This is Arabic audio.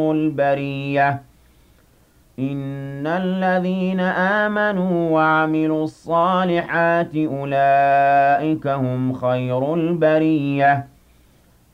البرية إن الذين آمنوا وعملوا الصالحات أولئك هم خير البرية